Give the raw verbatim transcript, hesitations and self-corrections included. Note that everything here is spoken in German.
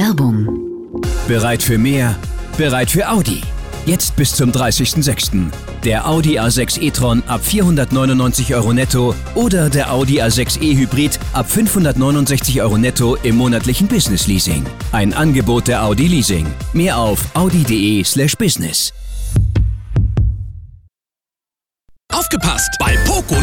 Werbung. Bereit für mehr? Bereit für Audi? Jetzt bis zum dreißigsten sechsten Der Audi A sechs e-tron ab vierhundertneunundneunzig Euro netto oder der Audi A sechs e Hybrid ab fünfhundertneunundsechzig Euro netto im monatlichen Business Leasing. Ein Angebot der Audi Leasing. Mehr auf audi.de slash business. Aufgepasst! Bei Poco